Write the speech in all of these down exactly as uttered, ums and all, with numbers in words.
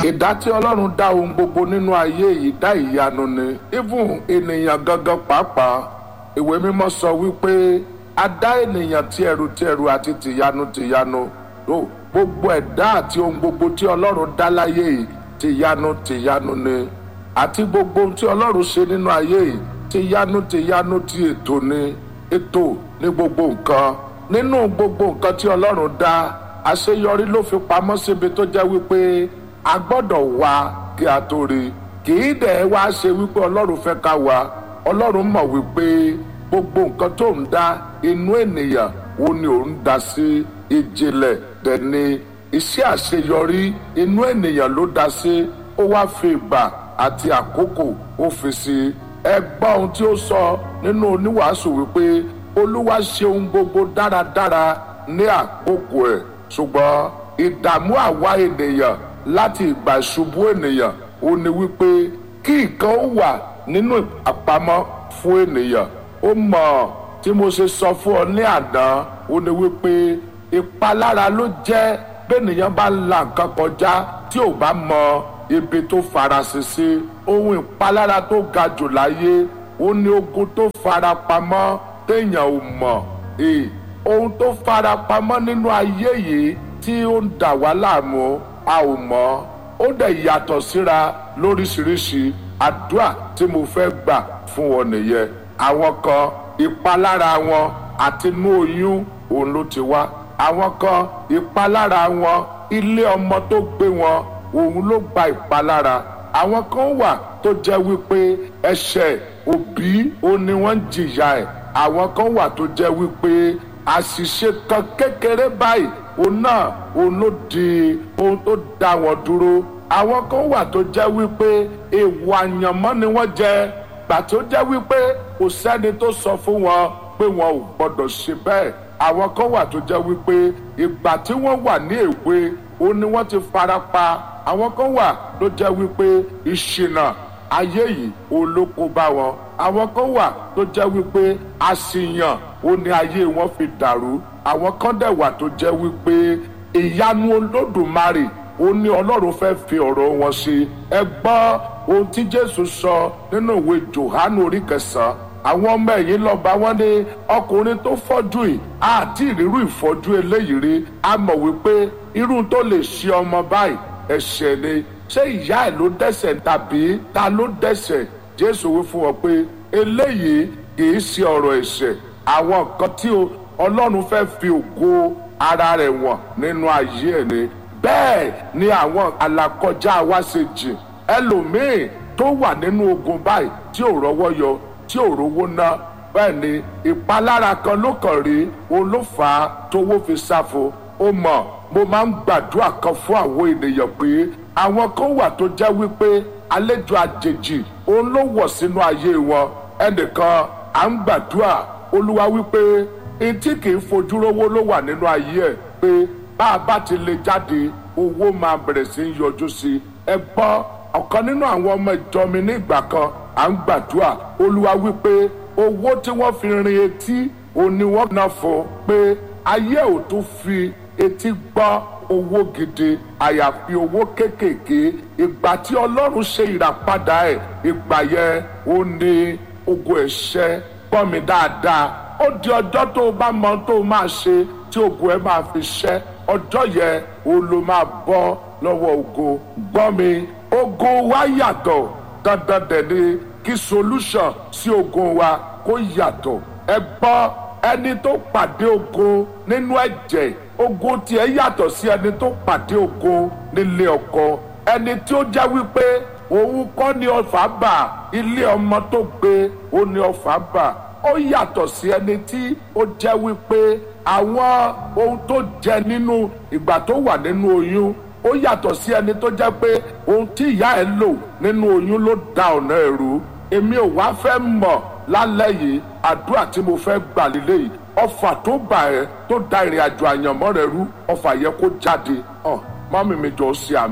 ìdá tí ọlọ́run dá ohun gbogbo nínú ayé yìí dá ìyanu ni. even ènìyàn gangan pàápàá ìwé mímọ́ sọ wípé a dá ènìyàn tí ẹrù tí ẹrù àti tìyanu tìyanu. gbogbo ẹ̀dá àti ohun gbogbo tí ọlọ́run dá láyé yìí tìyanu tìyanu ni. àti gbogbo ohun tí ọlọ́run ṣe nínú ayé yìí tìyanu tìyanu ti ètò ni. ètò ní gbogbo nǹkan. nínú gbogbo nǹkan tí ọlọ́run dá àṣeyọrí ló fi pamọ́ síbi tó jẹ́ wípé a gbọ́dọ̀ wá kí a tó rí. kì í dẹ̀ wá ṣe wípé ọlọ́run fẹ́ ká wá. ọlọ́run mọ̀ wípé gbogbo nǹkan tó ń dá inú ènìyàn ó ní òun dá sí. ìjìnlẹ̀ dẹ̀ ni iṣẹ́ àṣeyọrí inú ènìyàn ló dá sí. ó wá fi ìgbà àti àkókò ó fi sí. ẹ gbọ́ ohun tí ó sọ nínú oníwàásù wípé olúwa ṣe ohun gbogbo dáradára ní àkókò ẹ̀ ṣùgbọ́n ìdààmú àwa ènìyàn láti ìgbà ìṣubú ènìyàn ó ní wípé kí nǹkan ó wà nínú àpamọ́ fún ènìyàn. ó mọ̀ tí mo ṣe sọ fún ọ ní àná ó ní wípé ìpalára ló jẹ́ bẹ́ẹ̀nìyàn bá ń la nǹkan kọjá tí ò bá mọ ibi tó farasin sí. ohun ìpalára tó ga jù láyé ó ní ogun tó fara pamọ́ téèyàn ò mọ̀. èè ohun tó fara pamọ́ nínú ayé yìí tí ó ń dà wá láàmú a ò mọ̀. ó dẹ̀ yàtọ̀ síra lóríṣiríṣi. àdúrà tí mo fẹ́ gbà fún wọn nìyẹn. àwọn kan ìpalára wọn àti inú oyún òun ló ti wá. àwọn kan ìpalára wọn ilé ọmọ tó gbé wọn òun ló gba ìpalára. àwọn kan wà tó jẹ́ wípé ẹ̀ṣẹ̀ òbí òun ni wọ́n ń jìyà ẹ̀. àwọn kan wà tó jẹ́ wípé àṣìṣe kan kékeré báyìí òun náà òun ló di ohun tó dá wọn dúró. àwọn kan wà tó jẹ́ wípé èèwọ̀ àyànmọ́ ni wọ́n jẹ gbà tó jẹ́ wípé kò sẹ́ni tó sọ fún wọn pé wọn ò gbọ́dọ̀ ṣe bẹ́ẹ̀. àwọn kan wà tó jẹ́ wípé ìgbà tí wọ́n wà ní èwe òun ni wọ́n ti fara pa. àwọn kan wà tó jẹ́ wípé ìṣìnà ayé yìí òun ló kó bá wọn. àwọn kan wà tó jẹ́ wípé àṣìyàn òun ni ayé wọn fi dàrú. àwọn kan dẹ̀ wà tó jẹ́ wípé ìyanu olódùmarè ó ní ọlọ́run fẹ́ fi ọ̀rọ̀ wọn ṣe. ẹ gbọ́ ohun tí jésù sọ nínú ìwé jòhánù orí kẹsàn-án. àwọn ọmọ ẹ̀yìn lọ bá wọn ní ọkùnrin tó fọ́jú yìí àti ìrírú ìfọ́jú eléyìí rí. a mọ̀ wípé irú tó lè ṣe ọmọ báyìí ẹ̀ṣẹ̀ ni. ṣé ìyá ẹ̀ ló dẹ́ṣẹ̀ tàbí ta ló dẹ́ṣẹ̀? jésù wí fún wọn pé eléyìí kì í ṣe ọ̀rọ̀ ẹ̀ṣẹ̀. àwọn nǹkan tí ọlọ́run fẹ́ fi ògo ara rẹ̀ wọ̀n nínú ayé ẹ̀ ni. bẹ́ẹ̀ ni àwọn àlàkọjá wa ṣe jìn. ẹlòmíì tó wà nínú ogun báyìí tí ò rọ́wọ́ yọ tí ò rówó ná bẹ́ẹ̀ ni ìpalára kan ló kàn rí òun ló fà á tówó fi ṣàfo. ó mọ̀ mo máa ń gbàdúrà kan fún àwọn ènìyàn pé àwọn kan wà tó jẹ́ wípé àlejò àjèjì òun ló wọ̀ sínú ayé wọn. ẹnìkan à ń gbàdúrà olúwa wípé etí kì í fojú rówó ló wà nínú ayé ẹ̀ pé bá a bá ti lè jáde owó máa bẹ̀rẹ̀ sí í yọjú sí i. ẹ gbọ́ ọ̀kan nínú àwọn ọmọ ìjọ mi ní ìgbà kan à ń gbàdúrà olúwa wípé owó tí wọ́n fi rin etí òun ni wọ́n ná fún pé ayé ò tún fi etí gbọ́ owó gidi àyàfi owó kéékèèké. ìgbà tí ọlọ́run ṣe ìràpadà ẹ̀ ìgbà yẹn ó ní ogun ẹ̀ṣẹ̀. gbọ́ mi dáadáa ó di ọjọ́ tó o bá mọ tó o máa ṣe tí ogun ẹ̀ máa fi ṣẹ́ ọjọ́ yẹn ó ló máa bọ́ lọ́wọ́ ogun. gbọ́ mi ogun wa yàtọ̀ dandan dẹ̀ ni kí solution sí ogun wa kó yàtọ̀. ẹ gbọ́ ẹni tó pàdé ogun nínú ẹ̀jẹ̀ ogun tiẹ̀ yàtọ̀ sí ẹni tó pàdé ogun nílé ọkọ. ẹni tí ó jẹ́ wípé òun kọ́ ni ọfà bà ilé ọmọ tó gbé ó ní ọfà bà. ó yàtọ̀ sí ẹni tí ó jẹ́ wípé àwọn ohun tó jẹ nínú ìgbà tó wà nínú oyún ó yàtọ̀ sí ẹni tó jẹ́ pé ohun tí ìyá ẹ̀ lò nínú oyún ló da ọ̀nà ẹ̀rú. èmi ò wá fẹ́ mọ̀ lálẹ́ yìí àdúrà tí mo fẹ́ gbà lílé yìí ọfà tó bà ẹ́ tó da ìrìn àjò àyànmọ́ rẹ rú ọfà yẹ kó jáde. ọ̀ mọ́mí mi jọ ṣe àmì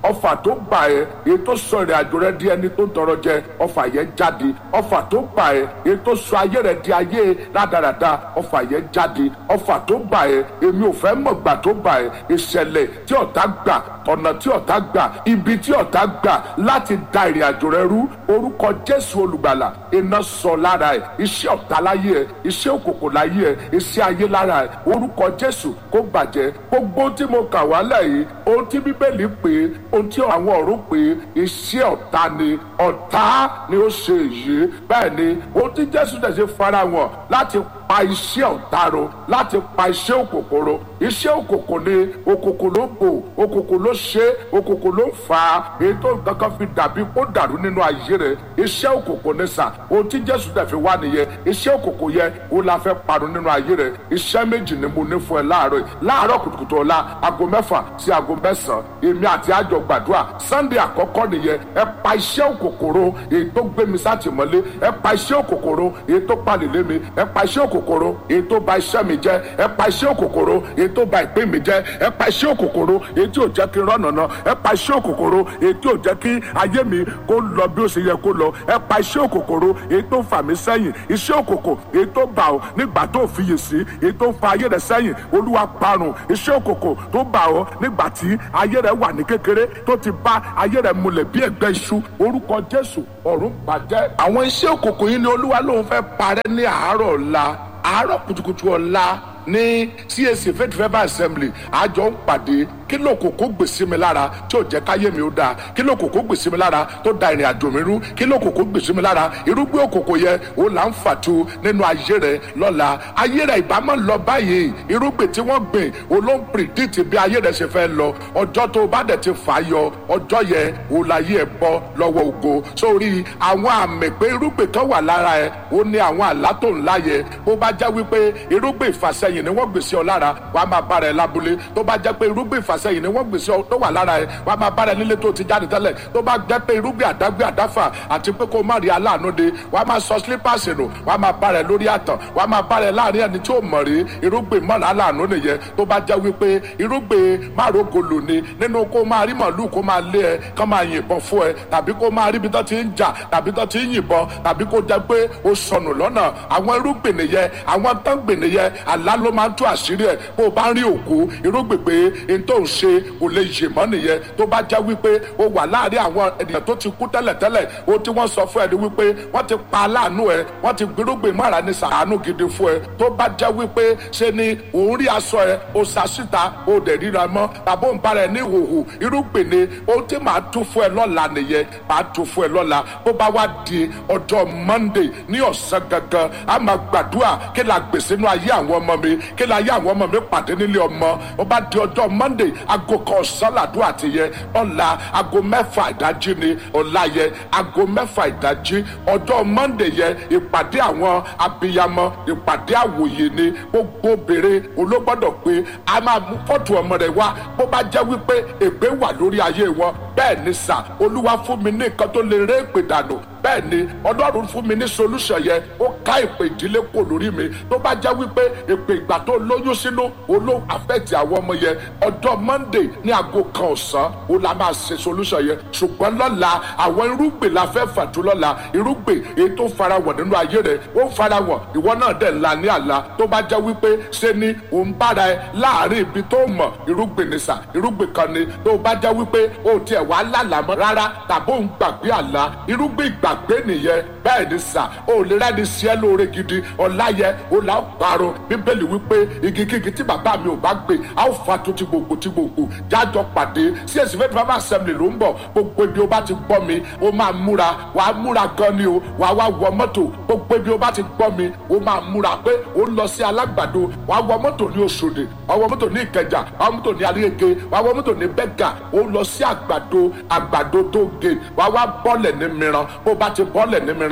ọfà tó bà ẹ́ èyí tó sọ ìrìn àjò rẹ di ẹni tó ń tọrọ jẹ ọfà yẹn jáde ọfà tó bà ẹ́ èyí tó sọ ayé rẹ di ayé rádaràda ọfà yẹn jáde ọfà tó bà ẹ́ èmi ò fẹ́ mọ̀gbà tó bà ẹ́ ìṣẹ̀lẹ̀ tí ọ̀tá gbà ọ̀nà tí ọ̀tá gbà ibi tí ọ̀tá gbà láti da ìrìn àjò rẹ rú orúkọ Jésù olùgbàlà iná sọ lára ẹ̀ iṣẹ́ ọ̀tá láyé ẹ̀ iṣẹ́ òkòkò láyé ẹ̀ iṣẹ́ ayé lára ẹ̀ orúkọ Jésù kó bàjẹ́ gbogbo tí mo kà wálẹ̀ yìí ohun tí Bíbélì pè é ohun tí àwọn ọ̀run pè é iṣẹ́ ọ̀tá ni ọ̀tá ni ó ṣe èyí bẹ́ẹ̀ ni ohun tí Jésù dẹ̀ ṣe fara wọn láti pa iṣẹ́ ọ̀tá run láti pa iṣẹ́ òkòkò run iṣẹ́ òkòkò ni òkòkò ló bò òkòkò ló ṣe òkòkò ló fà á èyí tó kankan fi dàbí kó dàrú nínú ayé rẹ̀ iṣẹ́ òkòkò ní sà ohun tí Jésù dẹ̀ fi wá nìyẹn iṣẹ́ òkòkò yẹn ó la fẹ́ parun nínú ayé rẹ̀ iṣẹ́ méjì ni mo ní fún ẹ láàárọ̀ láàárọ̀ kùtùkùtù ọ̀la aago mẹ́fà sí aago mẹ́sàn-án èmi àti àjọ gbàdúrà Sunday àkọ́kọ́ nìyẹn ẹ pa iṣẹ́ òkòkò run èyí tó gbé mi sátìmọ́lé ẹ pa iṣẹ́ òkòkò run èyí tó palẹ̀ lé mi ẹ pa iṣẹ́ òkòkò run èyí tó bà iṣẹ́ mi jẹ́ ẹ pa iṣẹ́ òkòkò run èyí tó bà ìpín mi jẹ́ ẹ pa iṣẹ́ òkòkò run èyí tí ò jẹ́ kí n rọ́nà náà ẹ pa iṣẹ́ òkòkò run èyí tí ò jẹ́ kí ayé mi kó lọ bí ó ṣe yẹ kó lọ ẹ pa iṣẹ́ òkòkò run èyí tó fà mí sẹ́yìn iṣẹ́ òkòkò èyí tó bà ọ́ nígbà tó fiyè sí èyí tó fa ayé rẹ sẹ́yìn Olúwa parun iṣẹ́ òkòkò tó bà ọ́ nígbà tí ayé rẹ wà ní kékeré tó ti bá ayé rẹ mulẹ̀ bí ẹ̀gbẹ́ iṣu orúkọ Jésù ọ̀run bàjẹ́ àwọn iṣẹ́ òkòkò yìí ni Olúwa lòun fẹ́ parẹ́ ní àárọ̀ ọ̀la àárọ̀ kùtùkùtù ọ̀la ní C A C Faith Revival Assembly àjọ ń pàdé kí ló kòkó gbèsè mi lára tí ò jẹ́ káyé mi ó dáa kí ló kòkó gbèsè mi lára tó da ìrìn àjò mi rú kí ló kòkó gbèsè mi lára irúgbìn òkòkò yẹ ó là ń fàtu nínú ayé rẹ lọ́la ayé rẹ ìbámu lọ báyìí irúgbìn tí wọ́n gbìn ó ló ń pìrìdìtì bí ayé rẹ ṣe fẹ́ lọ ọjọ́ tó bá dẹ̀ ti fà á yọ ọjọ́ yẹ ó láyé ẹ bọ́ lọ́wọ́ ògo sórí àwọn àmì pé irúgbìn kan wà lára ẹ ó ní àwọn àlá tó ńlá yẹ bó bá já wípé irúgbìn ìfàsẹ́yìn ni wọ́n gbèsè ọ lára wàá máa bá rẹ lábúlé tó bá jẹ́ pé irúgbìn ìfàsẹ́yìn ni wọ́n gbèsè ọ tó wà lára ẹ wàá máa bá rẹ nílé tó ti jáde tẹ́lẹ̀ tó bá jẹ́ pé irúgbìn àdágbé àdáfà àti pé kó má rí aláàánú de wàá máa sọ sílípàsì nù wàá máa bá rẹ lórí àtàn wàá máa bá rẹ láàrin ẹni tí ó mọ̀ rí irúgbìn mọ́ra aláàánú nìyẹn tó bá jẹ́ wípé irúgbìn márùgolù ni nínú kó máa rí màlúù kó máa lé ẹ kó máa yìnbọn fún ẹ tàbí kó máa rí ibi tó ti ń jà tàbí tó ti ń yìnbọn tàbí kó jẹ́ pé ó sọnù lọ́nà àwọn irúgbìn nìyẹn àwọn tó ń gbìn nìyẹn àlá ló máa ń tú àṣírí ẹ bó o bá ń rí òkú irúgbìn pé n tó ń ṣe kò lè yè mọ́ nìyẹn tó bá jẹ́ wípé o wà láàrin àwọn ènìyàn tó ti kú tẹ́lẹ̀tẹ́lẹ̀ o tí wọ́n sọ fún ẹ ni wípé wọ́n ti pa aláàánú ẹ wọ́n ti gbérúgbìn mọ́ra ní sàánú gidi fún ẹ tó bá jẹ́ wípé ṣe ni òun rí aṣọ ẹ o ṣàṣìta o dẹ̀ ríra mọ́ tàbó ń bára ẹ ní ìhòòhò irúgbìn ni ohun tí màá tú fún ẹ lọ́la nìyẹn màá tú fún ẹ lọ́la bó bá wá di ọjọ́ Monday ní ọ̀sán gangan a máa gbàdúrà kí la gbèsè nínú ayé àwọn ọmọ mi kí la ayé àwọn ọmọ mi pàdé nílé ọmọ ó bá di ọjọ́ Monday aago kan ọ̀sán làdúrà ti yẹ ọ̀la aago mẹ́fà ìdájí ni ọ̀la yẹ aago mẹ́fà ìdájí ọjọ́ Monday yẹ ìpàdé àwọn abiyamọ ìpàdé àwòye ni gbogbo obìnrin ológbọ́dọ̀ pé a máa mú fọ́tò ọmọ rẹ̀ wá bó bá jẹ́ wípé ègbé wà lórí ayé wọn bẹ́ẹ̀ ni sà Olúwa fún mi ní nǹkan tó lè ré èpè dànù bẹ́ẹ̀ ni Ọlọ́run fún mi ní solution yẹn ó ká ìpè ìdílé kò lórí mi tó bá jẹ́ wípé ìpè ìgbà tó lóyún sínú olóhùn àfẹ́tì àwọn ọmọ yẹn ọjọ́ Monday ní aago kan ọ̀sán ó la máa ṣe solution yẹn ṣùgbọ́n lọ́la àwọn irúgbìn la fẹ́ fàtú lọ́la irúgbìn èyí tó farawọ̀ nínú ayé rẹ̀ ó farawọ̀ ìwọ náà dẹ̀ ńlá ní àlá tó bá jẹ́ wípé ṣe ni òun bára ẹ láàrin ibi tó mọ̀ irúgbìn ni sà irúgbìn kan ni tó bá jẹ́ wípé ó tiẹ̀ wá lálàá mọ́ rárá tàbí òun gbàgbé àlá irúgbìn gbàgbé nìyẹn bẹ́ẹ̀ ni sà ó lè rẹ́ni sí ẹ lóore gidi ọ̀la yẹ ó là ń parun Bíbélì wípé igi kígi tí bàbá mi ò bá gbé a ó fa tó ti gbogbo ti gbogbo jájọ pàdé C A C Faith Revival Assembly ló ń bọ̀ gbogbo ibi ó bá ti gbọ́ mi ó máa múra wà á múra gan ni o wà á wá wọ mọ́tò gbogbo ibi ó bá ti gbọ́ mi ó máa múra pé ó ń lọ sí Alágbàdo wà á wọ mọ́tò ní Òṣòdì wà á wọ mọ́tò ní Ìkẹjà wà á wọ mọ́tò ní Aríyége wà á wọ mọ́tò ní Bẹ́gà ó ń lọ sí Àgbàdo Àgbàdo tó gé wà á wá bọ́ọ̀lẹ̀ ní Mìíràn bó bá ti bọ́ọ̀lẹ̀ ní Mìíràn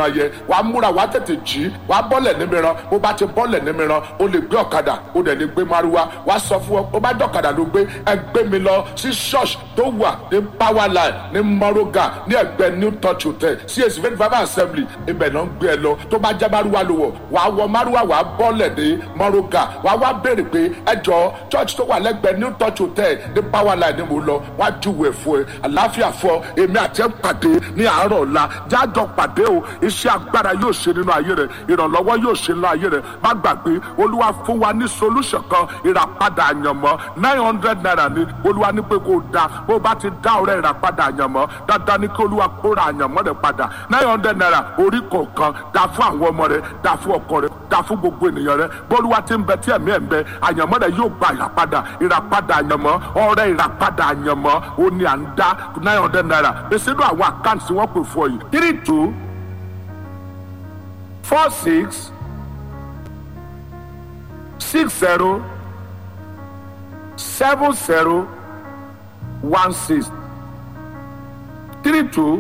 mìíràn yẹ wàá múra wàá tètè jí wàá bọ́lẹ̀ ní mìíràn bó bá ti bọ́lẹ̀ ní mìíràn o lè gbé ọ̀kadà o dẹ̀ lè gbé márúwá wàá sọ fún ọ bó bá dọ̀kadà ló gbé ẹ gbé mi lọ sí church tó wà ní power line ní mọ́rógà ní ẹgbẹ́ new touch hotel C A C faith revival assembly ibẹ̀ náà ń gbé ẹ lọ tó bá jẹ́ márúwá ló wọ̀ wàá wọ márúwá wàá bọ́lẹ̀ ní mọ́rógà wàá wá béèrè pé ẹ jọ church tó wà lẹ́gbẹ̀ẹ́ new touch hotel ní power line ni mo lọ wá júwèé fún ẹ àlàáfíà fún èmi àti ẹ pàdé ní àárọ̀ ọ̀la jájọ pàdé o iṣẹ́ agbára yóò ṣe nínú ayé rẹ ìrànlọ́wọ́ yóò ṣe nínú ayé rẹ má gbàgbé olúwa fún wa ní solution kan ìràpadà àyànmọ́ nine hundred naira ni olúwa ní pé kó da bó bá ti dá ọ̀rẹ́ ìràpadà àyànmọ́ dandan ní kí olúwa kóra àyànmọ́ rẹ padà nine hundred naira orí kọ̀ọ̀kan dá fún àwọn ọmọ rẹ dá fún ọkọ rẹ dá fún gbogbo ènìyàn rẹ bólúwa ti ń bẹ tí ẹ̀mí ẹ̀ ń bẹ àyànmọ́ rẹ yóò gba ìràpadà ìràpadà àyànmọ́ ọ̀rẹ́ ìràpadà àyànmọ́ ó ní à ń dá nine hundred naira èsì inú àwọn àkáǹtì wọn pè fún ọ yìí three two four six six zero seven zero one six three two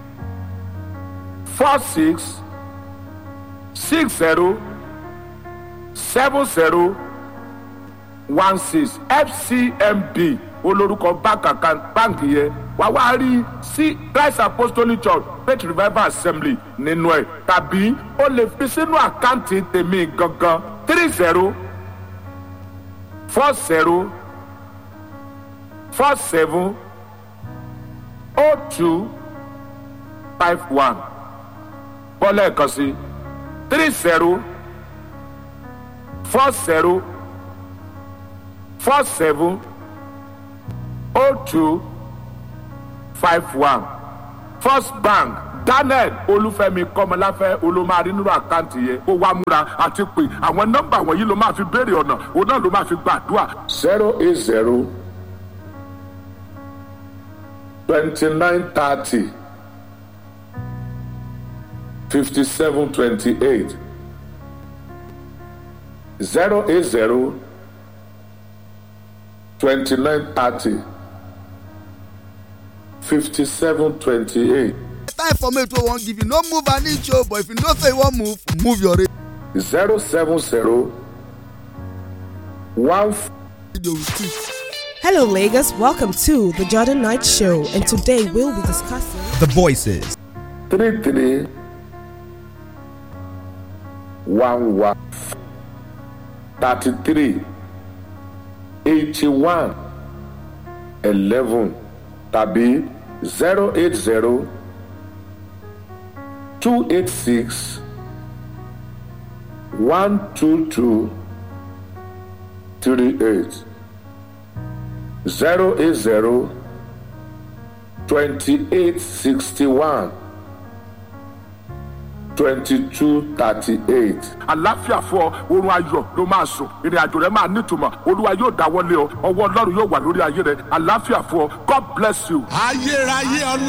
four six six zero seven zero one six F C M B olórúkọ báǹkì yẹn wà wá rí sí Christ Apostolic Church Faith Revival Assembly nínú ẹ̀ tàbí o lè fi sínú àkáǹtì tèmi gangan three zero four zero four seven oh two five one bọ́lá ẹ̀kan sí three zero four zero four seven oh two five one First Bank Daniel Olúfẹ́mi Kọ́mọláfẹ́ olómarí nínú àkáǹtì yẹn kó wá múra àti pé àwọn nọ́mbà wọ̀nyí ló máa fi béèrè ọ̀nà òun náà ló máa fi gbàdúrà. zero eight zero twenty nine thirty fifty seven twenty eight zero eight zero twenty nine thirty fifty seven twenty eight. Time for me to won't give you no move an inch, oh, but if you don't say you won't move, move your rate. zero seven zero one. Hello, Lagos. Welcome to the Jordan Knight Show, and today we'll be discussing the voices. Three three one one thirty three eighty one eleven tàbí zero eight zero two eight six one two two three eight zero eight zero twenty eight sixty one twenty-two thirty-eight. àlàáfíà fún ọ oorun ayọ̀ ló máa sùn ìrìn àjò rẹ máa nítumọ̀ olúwa yóò dáwọ́lé ọ ọwọ́ ọlọ́run yóò wà lórí ayé rẹ àlàáfíà fún ọ God bless you. ayérayé ọlọ́run.